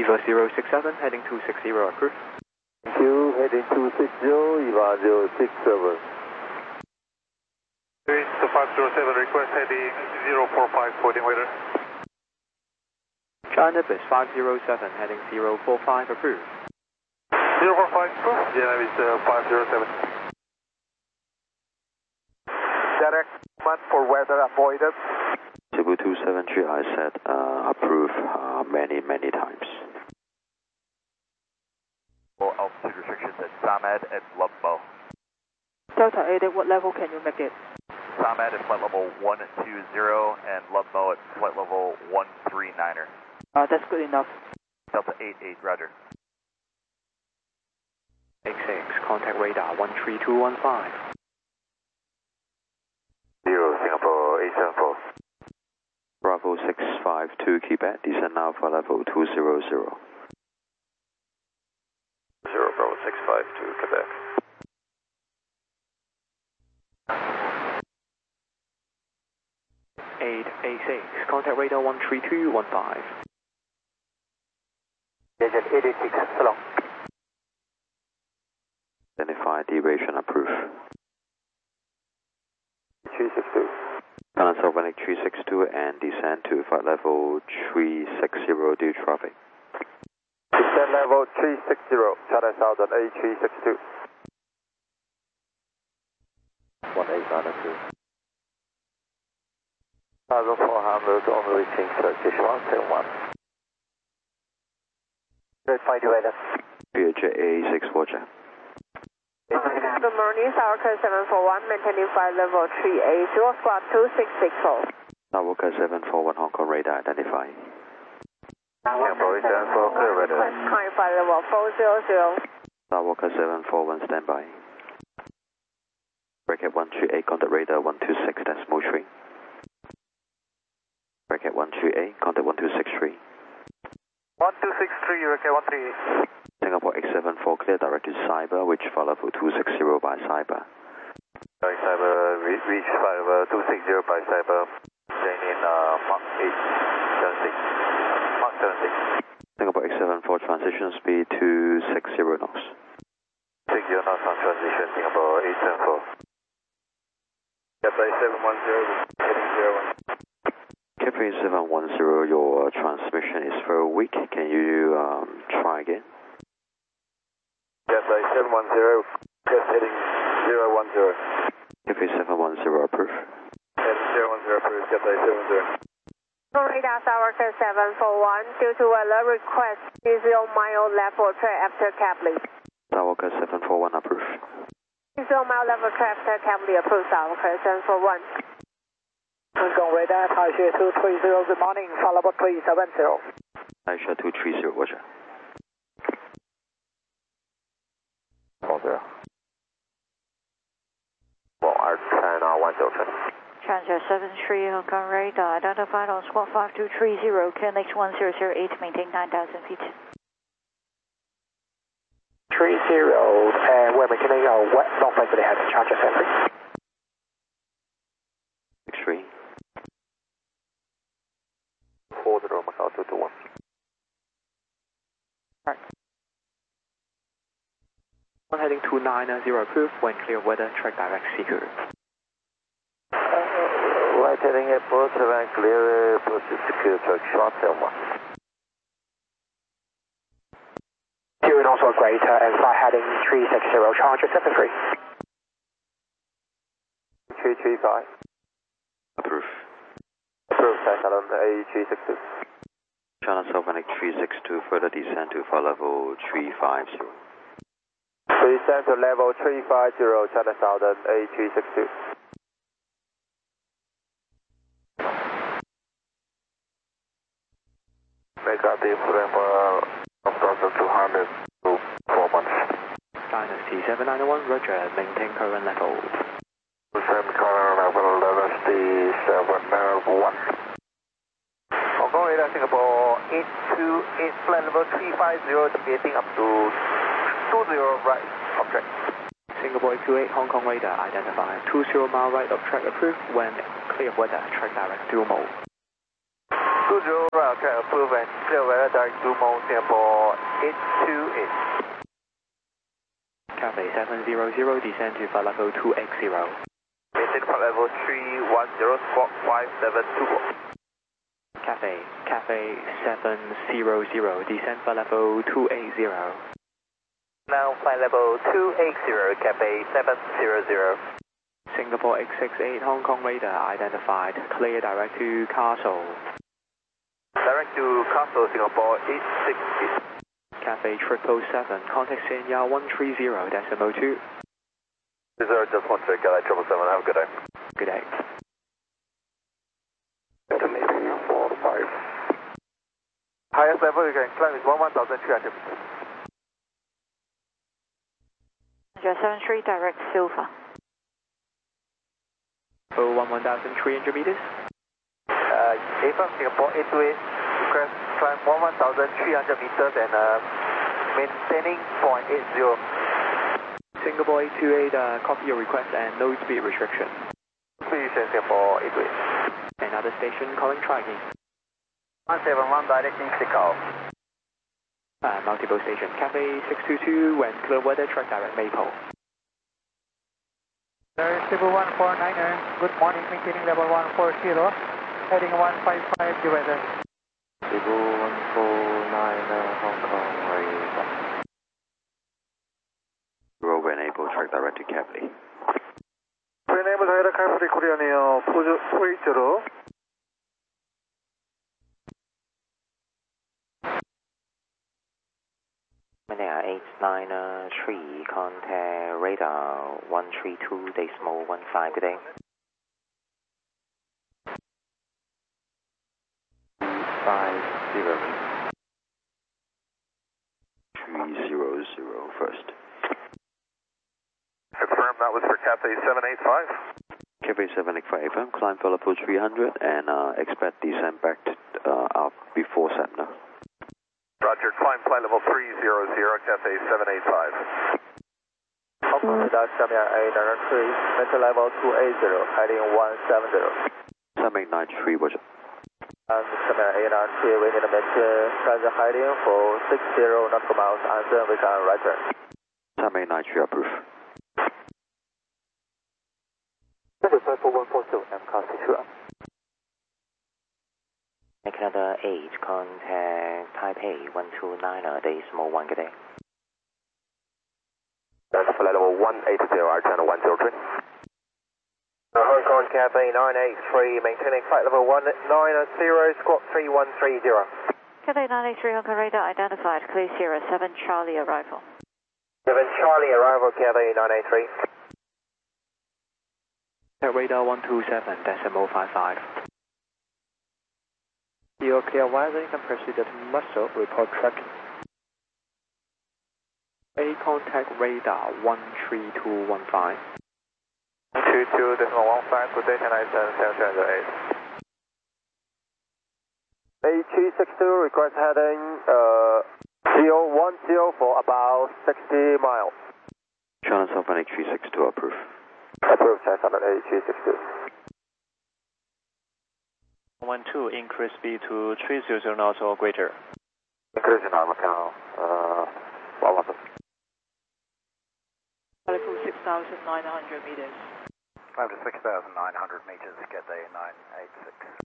EVA 067, heading 260 approved. Thank you, heading 260, EVA 067. Base 507, request heading 045, pointing radar. China Base 507, heading 045 approved. 045, approved. Yeah, it's 507. Direct command for weather avoidance. Cebu 273, I said approve many times. For altitude restrictions at SAMAD and Lubmo. Delta 8, at what level can you make it? SAMAD at flight level 120 and Lubmo at flight level 139er. That's good enough. Delta 88, roger. 86, contact radar 13215. 0, Singapore 874. Bravo 652 Quebec, descend now for level 200. 0, Bravo 652 Quebec. Eight 86, contact radar 13215. Agent 86, so long. Identify deviation approved. 362. Balance Organic 362 and descend to flight level 360 due traffic. Descend level 360, China Southern A362. 1892. 1,400 on reaching Turkish 171. Good, find you later. PHA 64 Good morning, Sour Code 741, maintaining flight level 380, squad 2664. Sawaka 741 Hong Kong radar identify. Singapore 874, clear radar. Current flight level 400. Sawaka 741 standby. Bracket 138, contact radar 126 decimal 3. Bracket 138, contact 1263. 1263, UK 138. Singapore 874, clear direct to Cyber, which flight level 260 by Cyber. Cyber, reach flight level 260 by Cyber. Staying in Mark 876. Mark 76. Singapore 874, transition speed 260 knots. 60 knots on transition, Singapore 874. Cathay 710, heading 01. Cathay 710, your transmission is very weak. Can you try again? Cathay 710, just heading 010. Cathay 710 approved. Heading 010 approved, Cathay 710. Radar Sour Code 741, due to weather request 30 mile level track after Capley. Sawaka 741 approved. 30 mile level track after Capley approved, Sour Code 741. Hong Kong radar, Taisha 230, good morning, flight level 370. Taisha 230, roger. 10. Well, our China 103. Challenger 73 Hong Kong radar, identified on squad 5230, KNX 1008, maintain 9,000 feet. 30, and we're maintaining our wet northwest ahead, Challenger 73. 63. 40 Macau 221. One heading 290 approved, when clear weather, track direct secure. Right heading airport, and clear airport, secure Turkish 171. Doing also greater and fly heading 360, Challenger 73. 335. Approved. Approved, China A362. China Southern 362, further descend to flight level 350. Descend to level 350, China Southern A362. Make up the influence of 1,200 to 4 months. Dynasty 791, roger, maintain current level. Same current level, Dynasty 791. Hong Kong radar Singapore 828, flight level 350, deviating up to 20 right of track. Singapore 828, Hong Kong radar, identify 20 mile right of track approved, when clear weather, track direct dual mode. 20 right of track approved and clear weather direct to Mount Singapore 828. Cathay 700, descend to flight level 280. Maintain flight level 310, squawk 5724. Cathay 700, descend flight level 280. Now flight level 280, Cathay 700. Singapore 868, Hong Kong radar identified, clear direct to Castle. Direct to Castle, Singapore 868. Cathay 777, contact Senya 130.2. Zero, just 1 check, Cathay 777, have a good day. Good day. Estimating 45. Highest level you can climb is 11,300 meters. 73, direct Silver. 1,300 meters. A from Singapore 828, request climb 11,300 meters and maintaining 0.80. Singapore 828, copy your request and no speed restriction. Please Singapore 828. Another station calling tracking. 171 directing Mexico. Multiple station. Cathay 622, when clear weather, track direct Maple. There is Cebu 149er, good morning, maintaining level 140, heading 155 the weather. Cebu 149, Hong Kong radar. Rover enable track direct to Capley. Enable direct Capley Korean Air 480. Manila 893, contact radar 132.15, good day. 300 first. Confirm that was for Cathay 785. Cathay 785, climb for level 300 and expect descent back up before Setna. Roger, climb flight level 300, Cathay 785. Hong Kong radar Samia 893, mental level 280, heading 170. 7893, Roger. And Samia 893, we need to maintain present heading for 60 nautical miles and then we can right turn. 7893, approve. Flight for 140, MCAS 62. Canada 8, contact Taipei 129.1, good day. That's flight level 180, our channel 103. Hong Kong Cathay 983, maintaining flight level 190, squawk 3130. Cathay 983, Hong Kong radar identified, clear Sierra 7 Charlie arrival. 7 Charlie arrival, Cathay 983. Radar 127.55. You're clear weather, you can proceed to Muscle, report tracking. A contact radar 13215. 22.15, good day, 778. A362, request heading 010 for about 60 miles. Channel South 362, approve. Approved, Channel A362. 12, increase speed to 300 knots or greater. Increasing our Macau, 110. Level 6,900 meters. Climb to 6,900 meters, Cathay 986.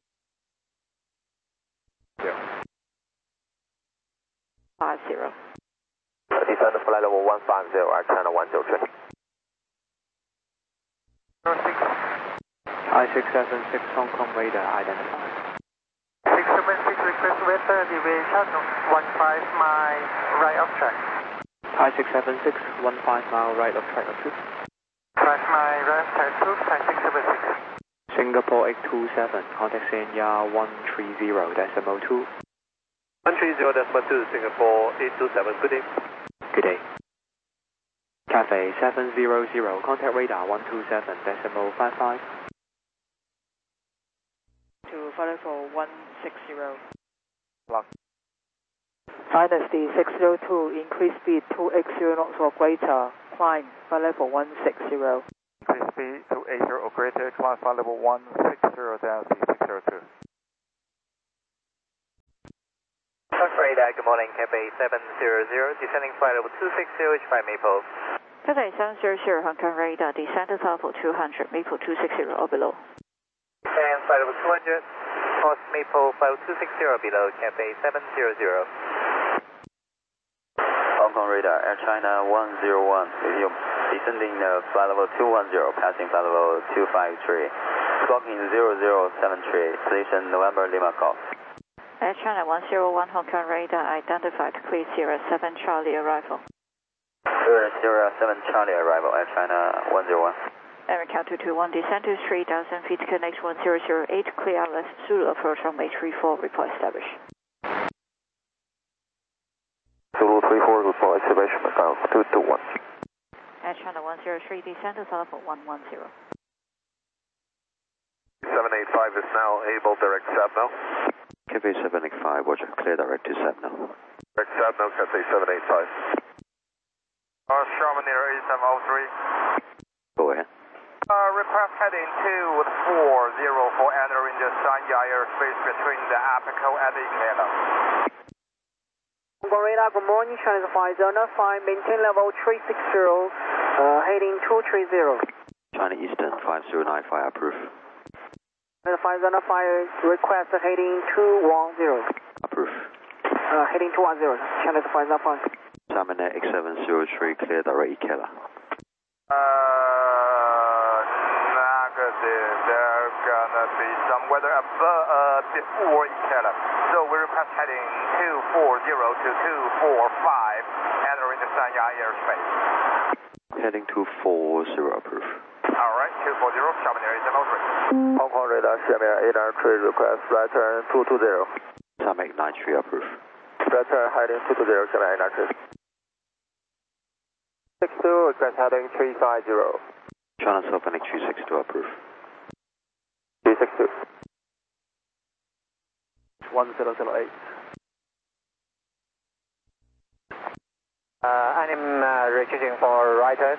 50. Descend to flight level 150, our channel 103. 676, Hong Kong radar identified. 676, request weather deviation 15 miles right of track. 676, 15 mile right of track approved. 5 miles right of track approved, 676. Singapore 827, contact Senya 130.2. 130.2, Singapore 827, good day. Good day. Cathay 700, contact radar 127.55. To follow for 160. Dynasty 602, increase speed 280 knots or greater, climb flight level 160. Increase speed to 80 or greater, climb flight level 160, Dynasty 602. Radar, good morning, Cathay 700, descending flight level 260, 5 Maple. Cathay 700, Hong Kong radar, descend to level 200, Maple 260 or below. And flight level 200, North Maple, flight level 260 or below, Cathay 700. Hong Kong radar, Air China 101, with you. Descending flight level 210, passing flight level 253. Squawking 0073, station November Lima Golf. Air China 101, Hong Kong radar, identified, clear Sierra 7 Charlie arrival. Sierra 7 Charlie arrival, Air China 101. American 221, descend to 3,000 feet, connect 1008, clear outlet, Zulu approach runway 34, report established. Zulu 34, report establishment, Macau 221. Air China 103, descend to level 110. 785 is now able, direct Sabno. Cathay 785, Roger, clear direct to Sabno. Direct Sabno, Cathay 785. Sharman near 8703. Go ahead. Request heading 240 for entering the Sanya airspace between the Apico and Ikeda. Hong Kong radar, good morning, China 505, maintain level 360, heading 230. China Eastern 5095, approve. China 505, request heading 210. Approve. Heading 210, China 505. Salmon Air X703, clear direct Ikela. Negative, there's gonna be some weather before Ikeda. So we request heading 240 to 245, entering the Sanya airspace. Heading 240, approve. Alright, 240, Sharman Air 8703. Hong Kong radar, Sharman Air 893, request right turn 220. Samek 93, approve. Right turn heading 220, Sharman Air 893. 62, request heading 350. China Southern 362, approve. 362. 1008. I'm reaching for right turn.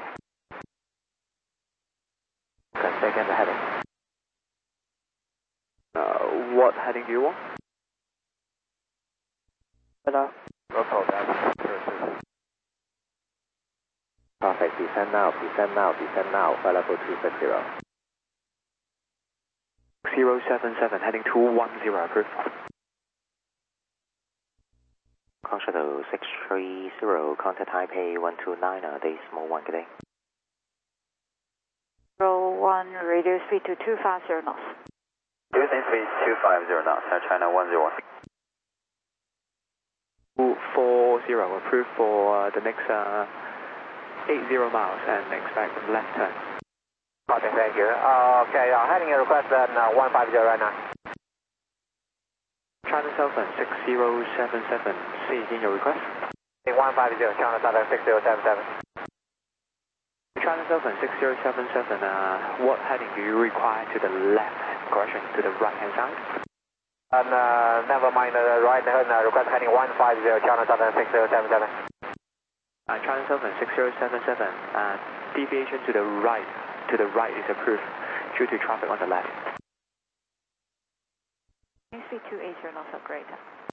Okay, second heading. What heading do you want? Hello. Perfect, descend now, flight level 260. 077, heading 210, approve. Kong Shuttle 630, contact Taipei 129, decimal 1, good day. 01, radio speed to 250 knots. Houston 3250 knots, Air China 101. 240, approved for the next 80 miles and expect left turn. Okay, thank you. Okay, heading a request at 150 right now. China Southern 6077, see in your request. 150, China Southern 6077. China Southern 6077, what heading do you require to the left hand correction, to the right hand side? And never mind the right hand, request heading 150, China Southern 6077. China Southern 6077, deviation to the right is approved due to traffic on the left. Speed 280 knots, upgrade.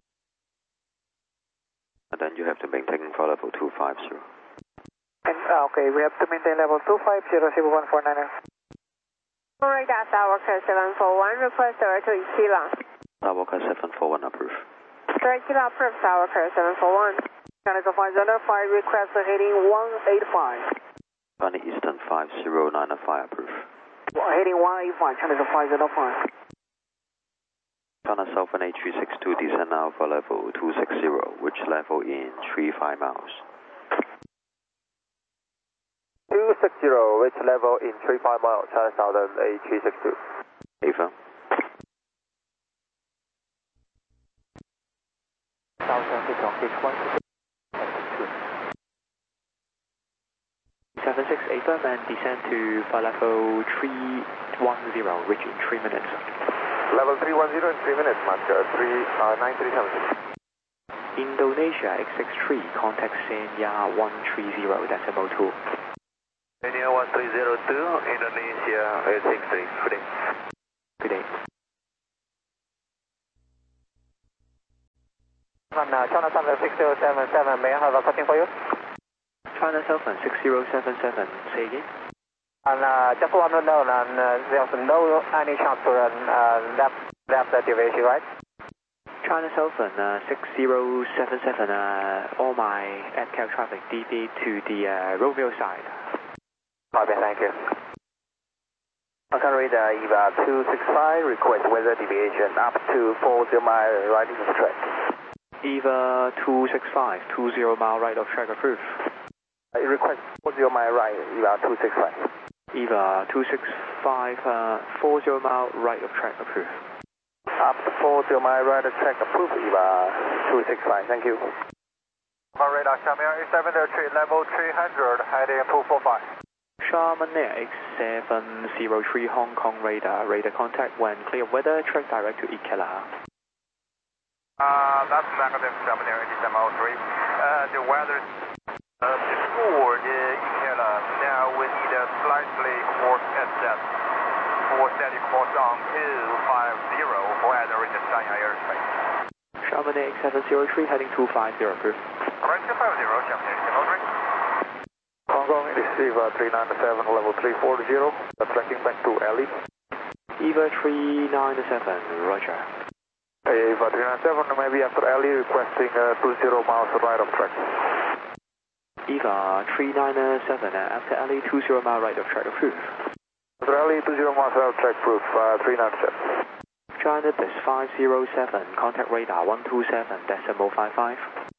And then you have to maintain flight level 250. And, okay, we have to maintain level 250, 149er. Radar Tower 741, request direct to Ikela. Tower 741, approve. Direct Ikela approved Tower 741. China 505, request heading 185. China Eastern 5095, approve. Heading 185, China 505. China Southern 8362, descend now for level 260, which level in 35 miles. 260, which level in 35 miles, China Southern 8362. Affirm. Southern 76 affirm and descend to flight level 310, reach in 3 minutes. Level 310 in 3 minutes, Master 9376. Indonesia X63, contact Senya 130, decimal 2. Senya 1302, Indonesia 863, good day. Good day. China Southern 6077, may I have a cutting for you? China Southern 6077, say again. And just want to know, there's no any chance to left deviation, right? China Southern 6077, all my ATCAL traffic deviate to the Romeo side. Copy, thank you. Hokkien radar EVA 265, request weather deviation up to 40 mile right of track. EVA 265, 20 mile right of track approved. Request 40 mile right, EVA 265. EVA 265, 40 mile right of track approved. Up to 40 mile right of track approved, EVA 265, thank you. Hokkien radar Xiamen X703, level 300, heading 245. Xiamen Air X703 Hong Kong radar contact when clear weather, track direct to Ikela. That's negative Xiamen Air X703. The weather before the Ikela, now we need a slightly course adjust for steady course on 250 for entering the Shanghai airspace. Xiamen Air X703 heading 250 approved. Right, 250, Xiamen Air X703. Hong Kong, receive 397, level 340, tracking back to alley. EVA 397, roger. EVA 397, maybe after alley, requesting 20 miles right of track. EVA 397, after alley 20 mile right of track approved. After alley 20 miles right of track approved, 397. China BIS 507, contact radar 127.55.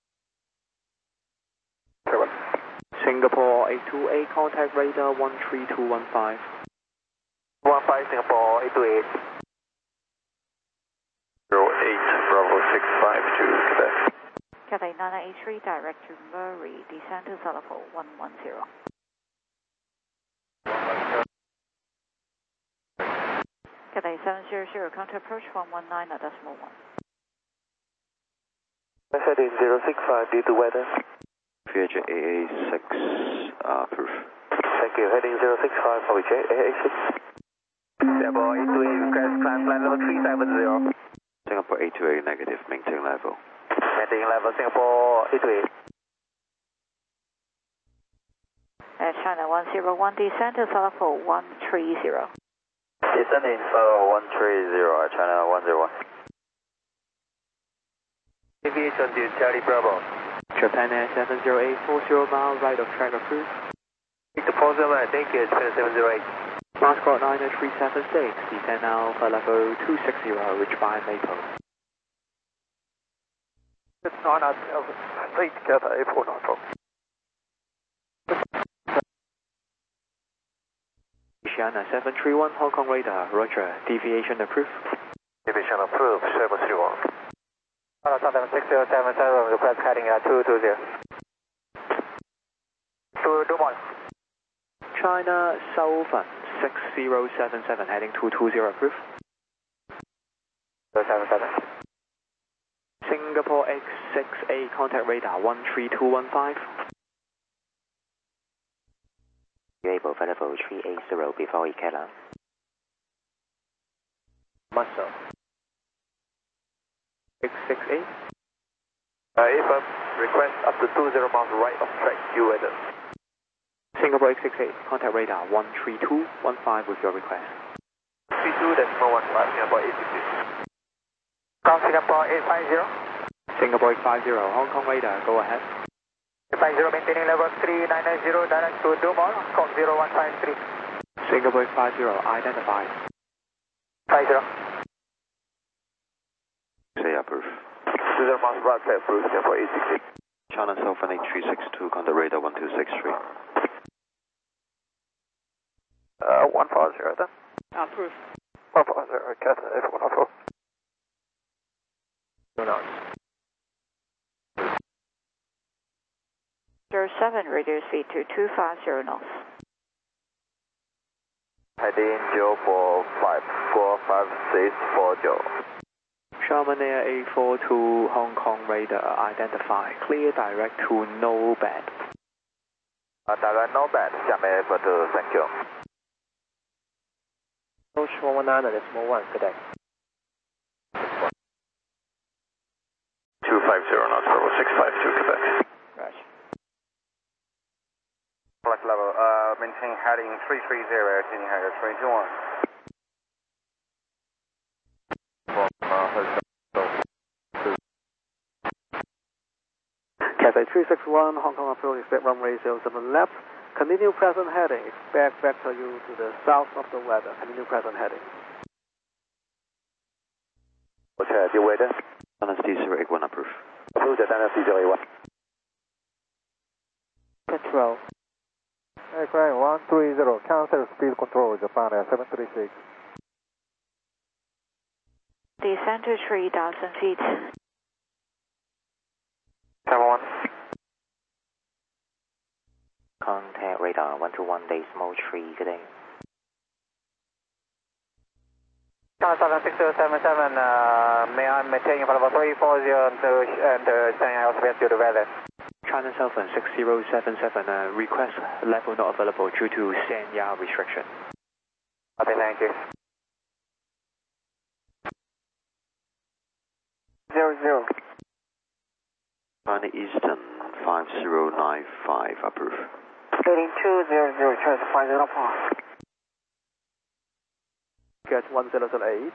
7. Singapore 828, contact radar 13215. 15 Singapore 828. 08 Bravo 652 Quebec. Cathay 983, direct to Murray, descend to Singapore 110. Cathay 700, contact approach 119.1. Heading 065 due to weather. Voyager AA6, proof. Thank you. Heading 065 for which AA6. Singapore 828, request climb flight level 370. Singapore 828, negative, maintain level. Maintain level, Singapore 828. At China 101, descend to Singapore 130. Descending 130, China 101. Aviation to Charlie Bravo. Japan Air 708, 40 mile right of track approved. Victor Paul Zuma, thank you, Japan 708. Mascot 90376, descend now for level 260, reach by Maple. It's not out of late Cathay 494. Oceania 731, Hong Kong radar, roger, deviation approved. Deviation approved, 731. Southern 6077, request heading 220. To Dumont. China Southern 6077, heading 220 approved. 077. Singapore X68, contact radar 13215. Able for level 380 before Ikela. Muscle. X68. Affirm, request up to 20 miles right of track, due weather. Singapore X68, contact radar 13215 with your request. 32.15, Singapore 860. From Singapore 850. Singapore X50, Hong Kong radar, go ahead. 850, maintaining level 3990, direct to Dumont, Scott 0153. Singapore X50, identified. 50. Say approve. 20 miles right track, approved, Singapore 860. China Southern 8362, contact radar 1263. 150 then. Approved. 150, Cathay 494. 2 knots. 07, reduce speed to 250 knots. Heading 04545640. Xiamen Air 842, Hong Kong radar, identified. Clear direct to no bed. Direct no bad, Xiamen 842, thank you. Approach 119.1, good day. 250 knots, Bravo 652 Quebec. Roger. Flight level, maintain heading 330, attaining higher 321. Cathay 361, Hong Kong approach, expect runway 07 left. Continue present heading, expect vector you to the south of the weather. Continue present heading. What's that, you waiting? Dynasty 081 approved. Approved at Dynasty 081. Control. Aircraft 130, cancel speed control, Japan Air 736. Descend to 3,000 feet. 71. Contact radar 121 decimal 3, good day. China 6077, may I maintain level 340 and sending airspace to the weather? China Southern 6077, request level not available due to Sanya restriction. Okay, thank you. 00. China Eastern 5095 approved. Heading 200, transfer 504. Get 1008.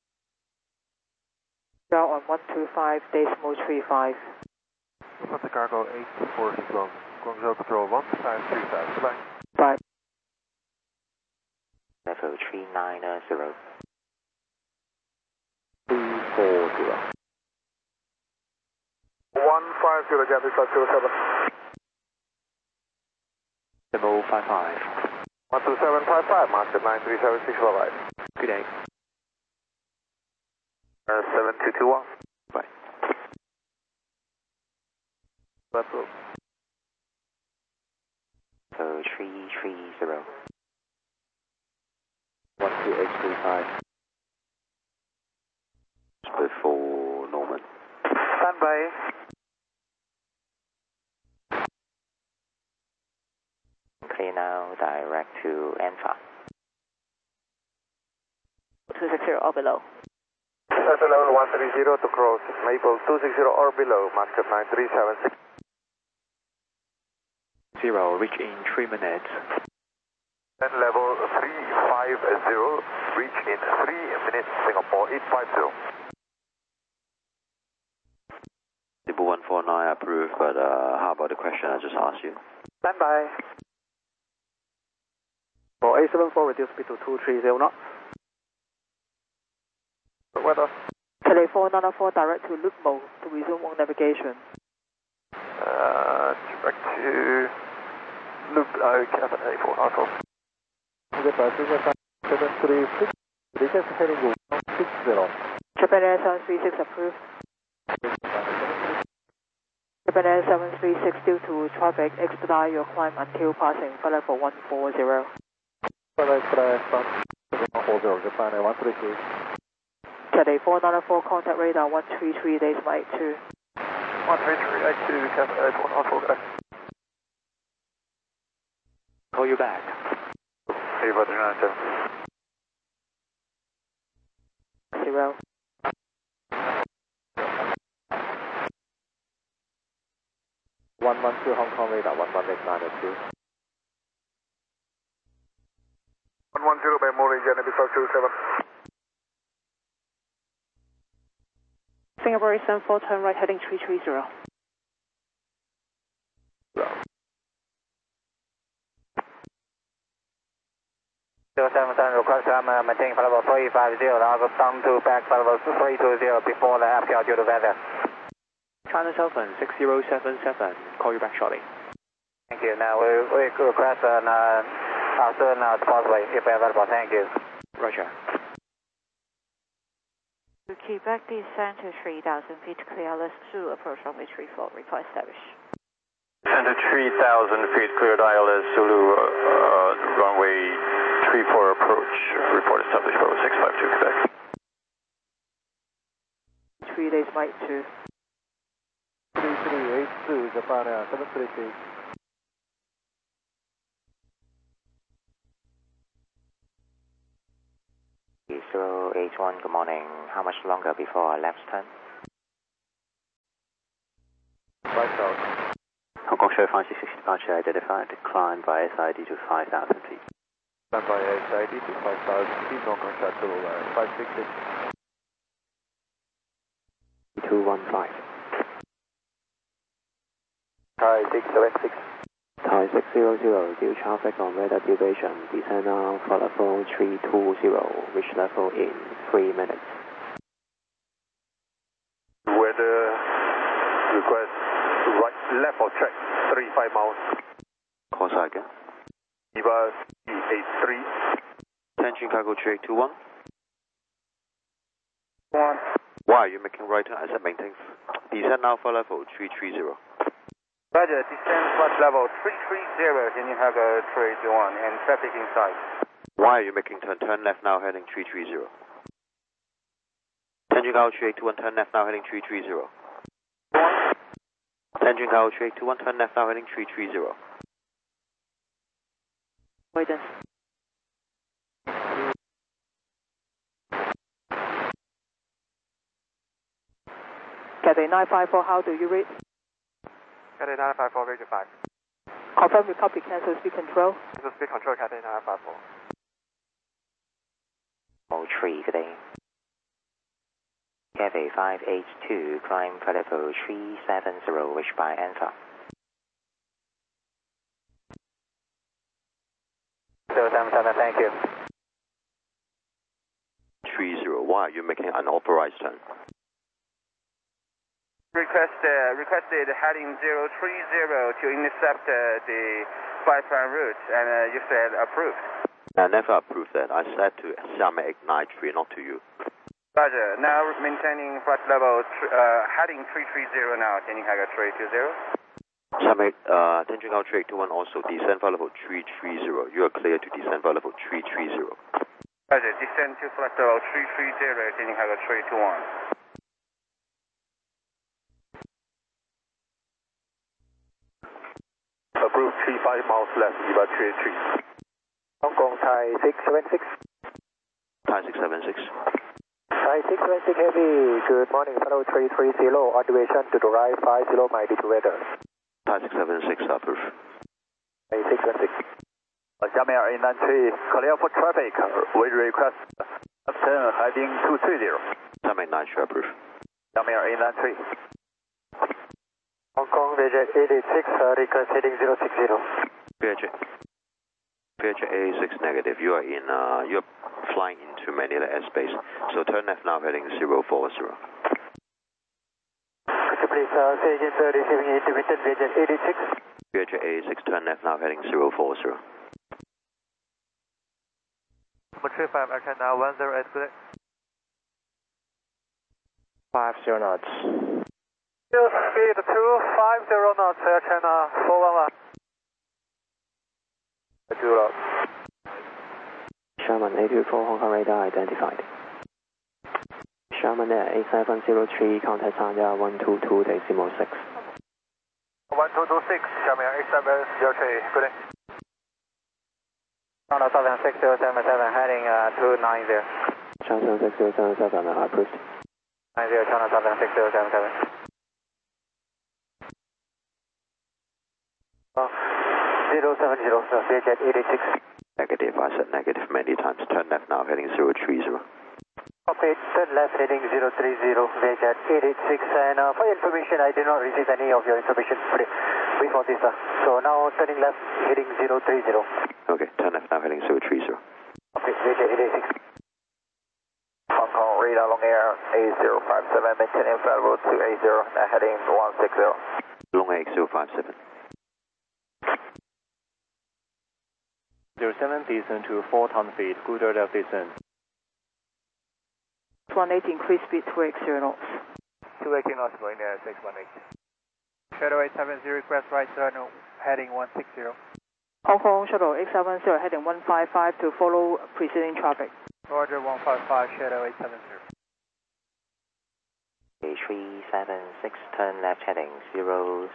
Ground on 125 decimal 35. Santa Cargo 846 Guangzhou Control 153,000. Goodbye. Bye. Level 390. 340. 150, Cathay 507. Demo 55. 12755, master 9376, bye-bye. Good day. 7221. Bye. Approved. So 330. 12835. Before Norman. Standby. Clear now, direct to Alpha. 260 or below. Delta level 130 to cross Maple 260 or below, master 9376. 0, reach in 3 minutes. And level 350, reach in 3 minutes, Singapore 850. Table 149 approved, but how about the question I just asked you? Standby. For A74, reduce speed to 230 knots. Weather. Cathay 494 direct to loop mode to resume on navigation. Direct to loop, Cathay 494. Goodbye, 736, request heading 160. Japan Air 736 approved. Japan Air 736 due to traffic, expedite your climb until passing flight level 140. Flight 140, Japan Air 133. Cathay 494 contact radar 133 decimal 82. 13382, Cathay 494, go. Call you back. Hey, Roger, 0. Hong Kong radar 11892. 110 by Mori, January 527. Singapore 74 turn right heading 330. 077, request maintaining flight level 350, I'll go down to back flight level 320 before the FPL due to weather. China Southern 6077, call you back shortly. Thank you. Now we request as soon as possible if available. Thank you. Roger. To Quebec, descend to 3,000 feet, clear list 2, approach runway 34, report established. Descend to 3,000 feet, cleared ILS Zulu, runway 34 approach, report established, Bravo 652 Quebec. 3 days might 2. 3382, Japan Air 736. H1, good morning. How much longer before our left turn? Show 566 departure identified, climb by SID to 5,000 feet. Climb by SID to 5,000 feet, Hong Kong Shuttle 566. 215. Thai 676. Thai 600, due traffic on radar deviation, descend now for level 320, reach level in 3 minutes. Weather request left of track 35 miles. Call sign again. Eva 83. Attention cargo 3821. 1. Why are you making right turn as a maintain? Descend now for level 330. Roger, descend flight level 330, then you have a 321 and traffic inside. Why are you making turn left now heading 330? Attention cargo 3821, turn left now heading 330. Attention cargo 3821, turn left now heading 330. Avoidance. Cathay 954, how do you read? Cathay 954, radio 5. Confirm you copy, cancel speed control. Cancel speed control, Cathay 954. 03, good day. Cathay 582, climb for level 370, reach by Alpha. 077, thank you. 30, why are you making unauthorized turn? Requested heading 030 to intercept the flight plan route, and you said approved. I never approved that. I said to Xiamen 893, not to you. Roger, now maintaining flight level, heading 330 now, can you have a 320? Xiamen, attention out 3821 also, descend for level 330. You are clear to descend for level 330. Roger, descend to flight level 330, can you have a 321? Approved 35 miles left, Eva 383. Hong Kong Thai 676. Thai 676. Thai 676 Heavy, good morning, follow 330, on duration to the right, 50 miles to weather. Thai 676, approve. Thai 676. Xiamen Air 893, clear for traffic, we request turn heading 230. Xiamen 893, approve. Xiamen Air 893. Hong Kong Vietjet 86, request heading 060. Vietjet 86 negative. You are in. You're flying into Manila airspace. So turn left now, heading 040. Could you please say again, sir, receiving intermittent Vietjet 86? Vietjet 86, turn left now, heading 040. Montreal 5, Air China 108, good day. 50 knots. Speed 250 knots, Air China 411. 2 knots. Sherman 824, Hong Kong radar identified. Sherman Air 8703, contact Sanya 122.6. 1226, Sherman Air 8703, good day. China 76077, heading 290. China 76077, approved. 90, China 76077. 070, Vietjet 86. Negative, I said negative many times. Turn left now, heading 030. Okay, turn left, heading 030, Vietjet 86. And for your information, I did not receive any of your information before this, sir. So now turning left, heading 030. Okay, turn left now, heading 030. Okay, Vietjet 86. Hong Kong radar long air 8057, maintaining flight level 280, now heading 160. Long air 8057. 07 descend to 4,000 feet, good order of descent. 18, increase speed to X0 knots. 280 knots, going there, 618. Shadow 870, request right turn, heading 160. Hong Kong Shuttle X70, heading 155 to follow preceding traffic. Roger 155, Shadow 870. 376, turn left heading 075.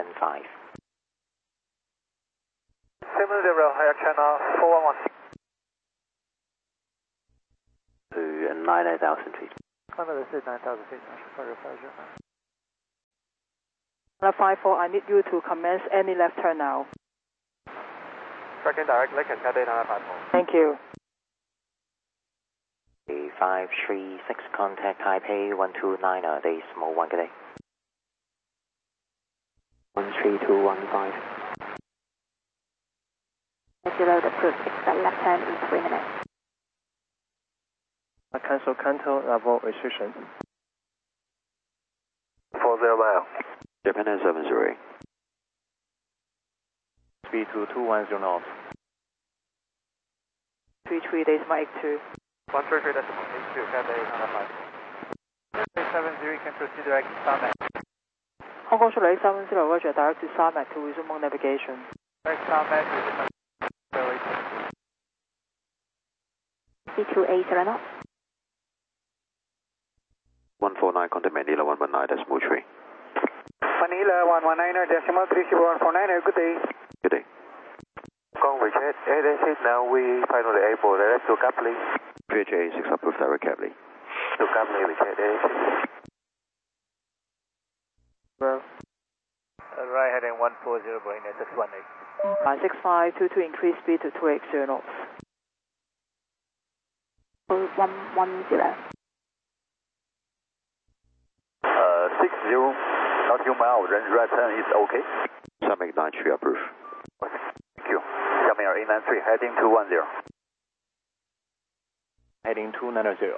70, Air China 411. To 9,000 feet. Climate is 9,000 feet, sorry, Roger. 54, I need you to commence any left turn now. Tracking direct, left and Cathay 54. Thank you. 536, contact Taipei 129, decimal 1, good day. 13215. Zero approved, expect left turn in 3 minutes. Cancel Kanto level restriction. 40 mile. Japan 708. Speed to 210 knots. 33 decimal 82. 133 decimal 82, Cathay 95. 70 can proceed direct to Starmac. Hong Kong Charlie 70, roger, direct to Starmac to resume on navigation. Direct Starmac with C280 knots. 149, contact Manila 119, decimal 3. Manila 119er, decimal 30149er, good day. Good day. Hong Kong recheck 886, now we finally able direct to Kapli. VHA 6 approved direct Kapli. To Kapli, recheck 886. Bro. Right heading 140, going at 618. 6522, increase speed to 280 knots. 110. 60, not 2 miles, range right turn is okay. Summit 93 approved. Thank you. Xiaomi A93, heading 210. Heading 290.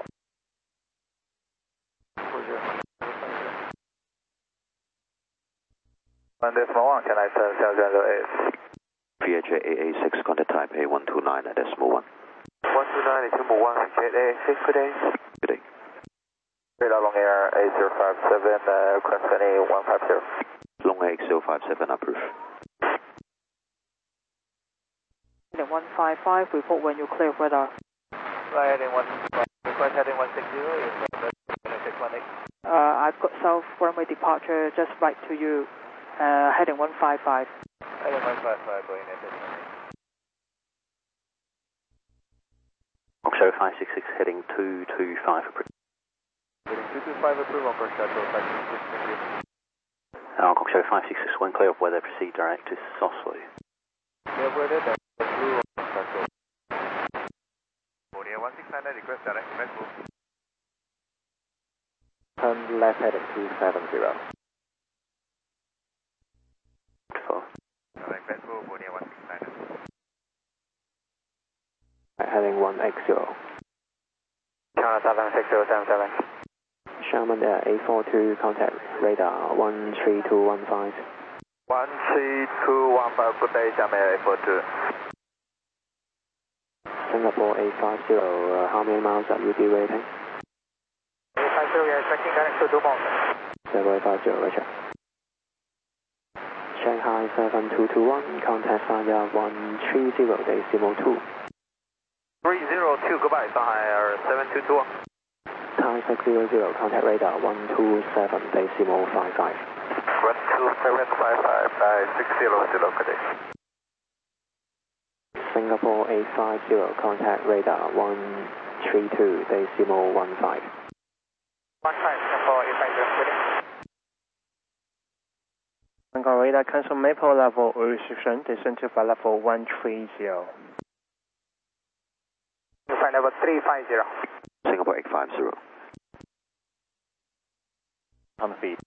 One decimal 1, can I turn 708? VHA AA6, contact Taipei 129, decimal 1. 129, decimal 1, recheck 886, good day. Good day. Radar Long Air 8057, request any 150. Long 8057 approved. 155, report when you clear weather. Right heading 1, request heading 160, is 618. I've got south runway departure just right to you, heading 155. Heading 155, going at 618. Oxo 566, heading 225 approved. Heading 225 approved, on course shuttle 566, thank you. Oxo 566, when clear of weather, proceed direct to Sosui. Clear weather, blue on shuttle. Borneo 169, request direct, left move. Turn left heading 270. Direct, left move, Borneo 169. Right, heading 180. China 76077. Sherman Air 842, contact radar 13215. 13215, good day, Xiaomi Air 842. Singapore 850, how many miles are you derating? 850, we are expecting direct to Dumont. 0850, roger. Shanghai 7221, contact Sanya 130, decimal 2. 302, goodbye, Shanghai Air 7221. Thai 600, contact radar 127, decimal 55. 12755, 600, good day. Singapore 850, contact radar 132, decimal 15. 15, Singapore 850, good day. Hong Kong radar cancel Maple level restriction, descend to flight level 130. Flight level 350. Singapore 850. On feet.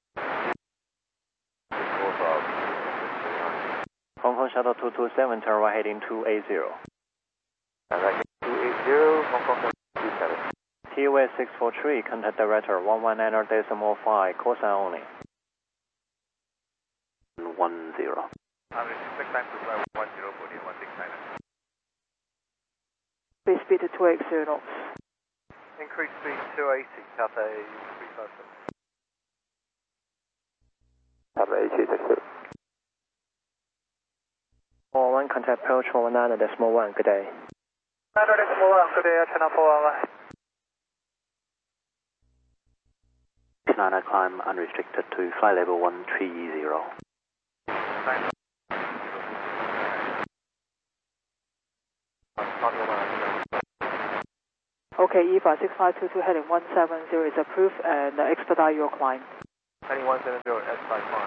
Hong Kong Shuttle 227, turn right heading 280. Direct 280, Hong Kong 227. TOS 643, contact director 119 decimal 5, call sign only. 10. Expect time to fly 10 for the 169. Please speed to 280 knots. Increase speed 280, Cathay 357. Cathay 262. 41, contact approach 119, decimal 1, good day. 9 decimal 1, good day, China 411. 69 climb unrestricted to flight level 130. Okay, EVA 6522 heading 170 is approved and expedite your climb. Heading 170 S55.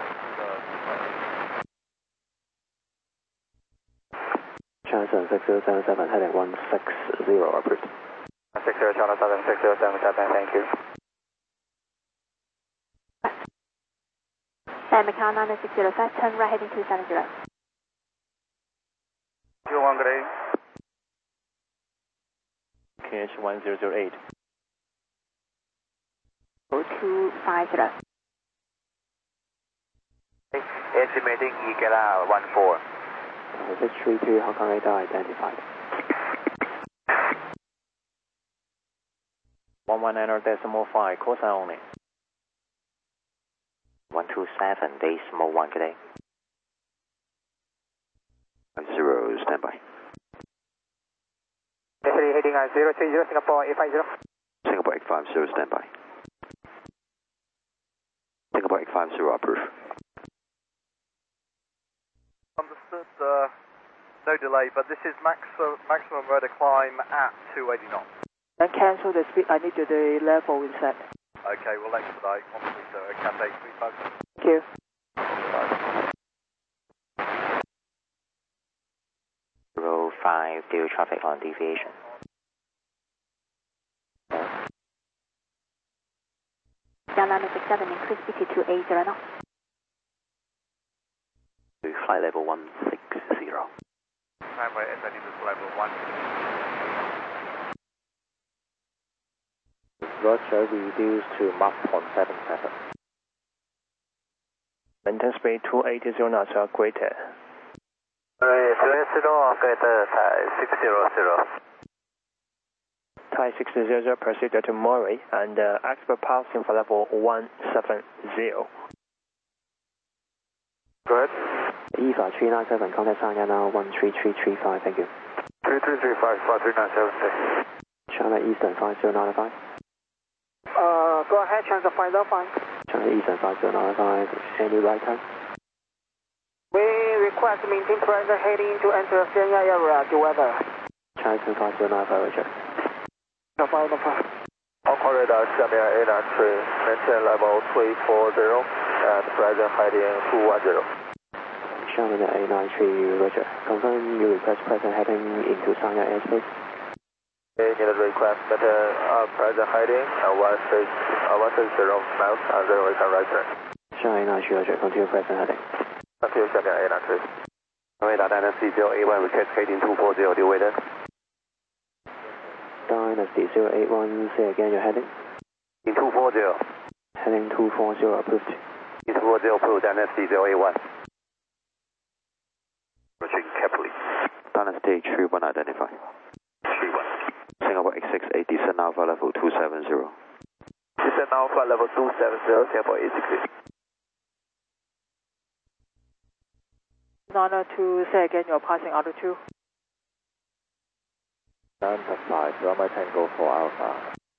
China 6077 heading 160 approved. 60 China 6077, thank you. Macau 9605, turn right heading 270. 21 good day. KH 1008. 250. Estimating Igala 14. 632 Hong Kong radar identified. 119.5, call sign only. 127.1 good day. 0 standby. Heading 030 Singapore 850. Singapore 850 standby. Singapore 850 approved. Understood, no delay, but this is maximum rate of climb at 280 knots. Then cancel the speed, I need the level inset. Okay, we'll expedite on the Cathay 35. Thank you. 05 due traffic on deviation. Down 967, increase speed to 280 knots. Flight level 160. Runway SID to level 1. Roger, reduce to Mach 0.77. Maintain speed 280 knots or greater. 280 greater Thai 600. Thai 600, proceed to Murray and expert passing for level 170. Go ahead. EVA 397, contact China now 13335, thank you. 3335, 5397. China Eastern 5095. Go ahead, China 505. China Eastern 5095, any right time? We request maintain pressure heading to enter Sanya area, the weather. China 5095, Roger. No 505. All corridor Sanya 893, maintain level 340 and present heading 210. China 893, Roger. Confirm you request present heading into Sanya airspace. Need a request present heading 160 miles and then we can right turn. China 893, Roger. Continue present heading. Thank you, China 893. Radar Dynasty 081, request heading 240, due waited. Dynasty 081, say again your heading. In 240. Heading 240 approved. In 240 approved, Dynasty 081. Roger, carefully. Dynasty 31 identified. 31. Singapore 868, descend alpha level 270. Descend alpha level 270, Singapore 868. 902, say again, you're passing altitude. 95, runway Tango for Alpha.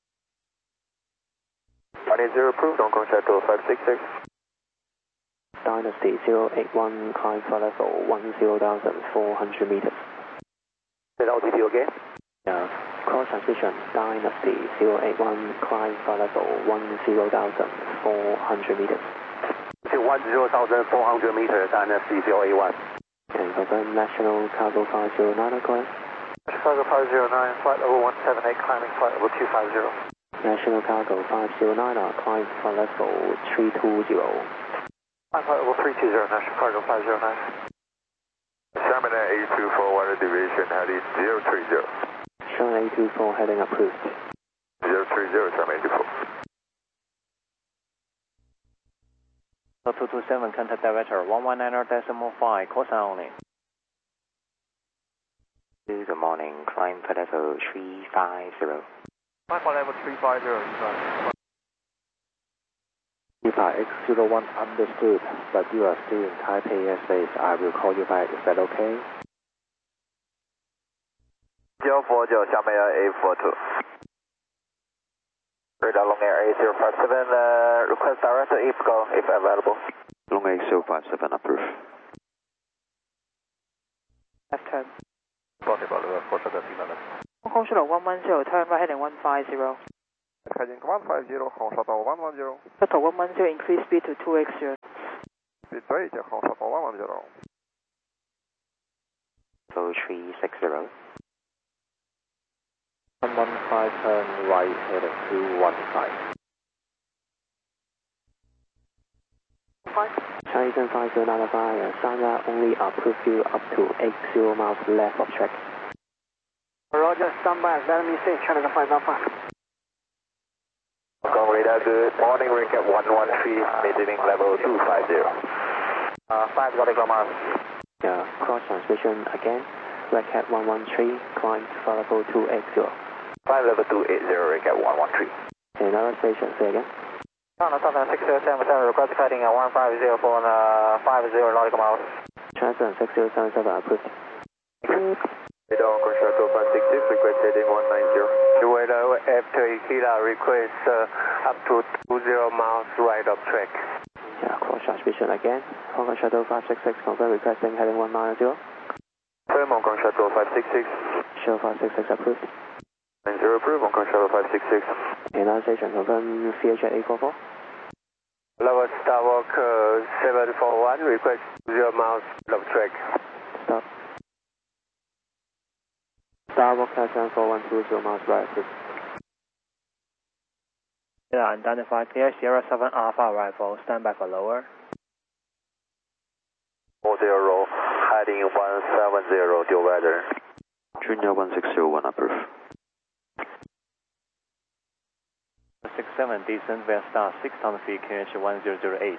180 approved, Hong Kong Shuttle 566. Dynasty 081, climb for level 10,400 meters. Say the altitude again. Cross transition, Dynasty 081, climb for level 10,400 meters. 10,400 meters, Dynasty 081. And confirm National Cargo 509, correct? Cargo 509, flight level 178, climbing flight level 250. National Cargo 509, climb for level 320. Flight level 320, National Cargo 509. Sherman 824, water deviation heading 030. Sherman 824, heading approved. 030, Sherman 824. 227, contact director 119.5, call sign only. Good morning, climb for level 350. Climb for level 350, EVA X01 understood, but you are still in Taipei airspace. I will call you back. Is that okay? 040, Xiamen 842. Radar Long Air 8057, request direct IFCO if available. Long 8057 approved. Left turn. Talking about the Porsche Hong Kong Shuttle 110, turn right heading 150. Heading 150, Hong Shuttle 110. Shuttle 110, increase speed to 2x0. Speed 8, Hong Shuttle 110. So 360. 115 turn right heading 215. Chinese 5095, Sanya only approve you up to 80 miles left of track. Roger, stand by, let me see, Chinese 595. Hong Kong radar, good morning, recap 113, maintaining level 250. 5 nautical miles. Yeah, cross transmission again, Red Cat 113, climb for level 280. 5 level 280, recap 113. Another station, say again. China 6077, request heading 150 for 50 nautical miles. China 6077 approved. Radar Hong Kong Shuttle 566, request heading 190. Radar after Ikeda, request up to 20 miles right of track. Yeah, cross transmission again. Hong Kong Shuttle 566, confirm requesting heading 190. Confirm Hong Kong Shuttle 566. Shuttle 566 approved. 90 approved, Hong Kong Shuttle 566. Another station, confirm VH 844. Level Starwalk 741, request 0 miles of track. Stop. Starwalk 741, 20 miles right approved. Identify clear, Sierra 7 Alpha arrival, stand by for lower. 40, heading 170, deal weather. Junior 1601 approved. 67, descent via star 6,000 feet, QNH 1008.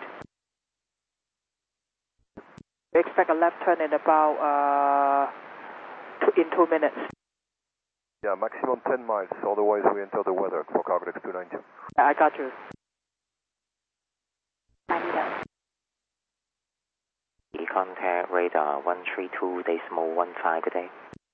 We expect a left turn in about in 2 minutes. Yeah, maximum 10 miles, otherwise we enter the weather for Cargodex 290. I got you. Contact radar 132.15, good day.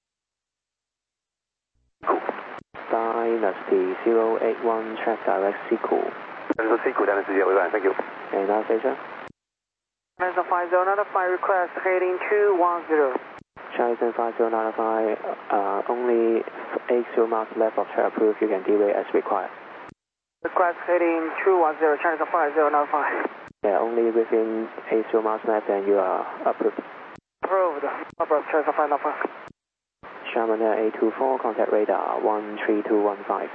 Dynasty 081, track direct Sequel. Sequel, Dynasty 081, thank you. Another station? Chinese 5095, request heading 210. Chinese 5095, only 80 miles left of track approved, you can derail as required. Request heading 210, Chinese 5095. Yeah, only within 80 miles left and you are approved. Approved, above Chinese 595. Sherman Air 824, contact radar 13215.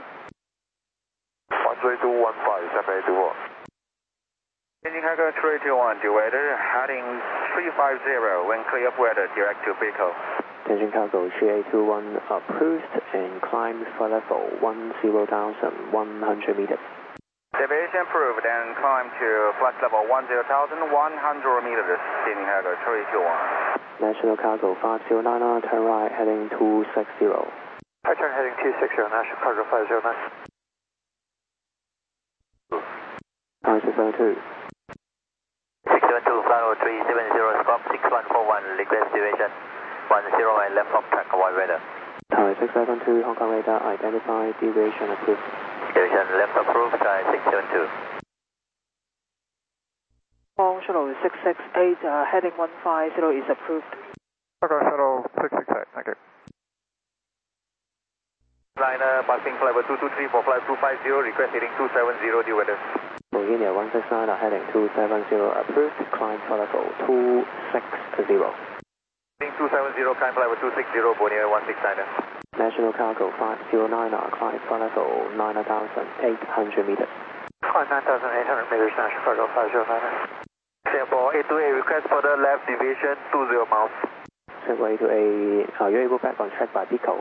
13215, 7824. Engine Cargo 321, deal weather, heading 350, when clear of weather, direct to Pico. Engine Cargo 3821 approved and climbed for level 10,100 meters. Deviation approved and climb to flight level 10,100 meters. Engine Cargo 321. National Cargo 509, turn right heading 260. Right turn heading 260, National Cargo 509. 672. 672, flight 370, squawk 6141, request deviation 10 right left of track, avoid weather. Tower 672, Hong Kong radar, identify deviation approved. Deviation left approved, try 672. Hong Shuttle 668, heading 150 is approved. Okay, Shuttle 668, thank you. Liner passing flight 223 for flight 250, request heading 270, deal weather. Bulgaria 169, heading 270 approved, climb for level 260. Heading 270, climb flight 260, Borneo 169. National Cargo 509, climb for level 9,800 meters. 9,800 meters, National Cargo 509. Singapore 828, request for the left deviation 20 miles. Singapore 828, are you able back on track by Pico?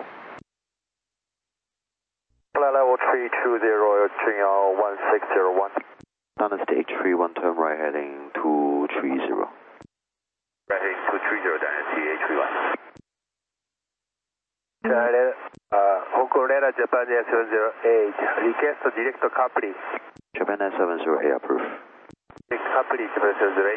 Flight level 320, Junior 1601. Dynasty 831, turn right heading 230. Right heading 230, Dynasty 831. Hong Kong radar Japan Air 708, request direct coupling. Japan Air 708 approved. Coupling Japan 708.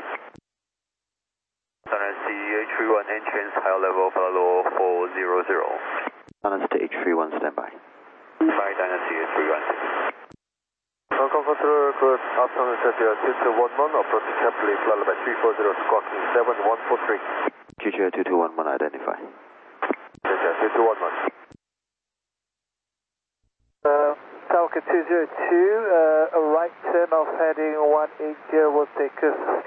Dynasty 831, entrance high level, follow 400. Dynasty 831, standby. Bye, Dynasty 831. Hong Kong control, good afternoon, Cynthia 2211, approaching carefully, flight level 340, squawking 7143. QGR 2211, identify. Cynthia 2211. South Oscar 202, a right turn off heading 180 will take us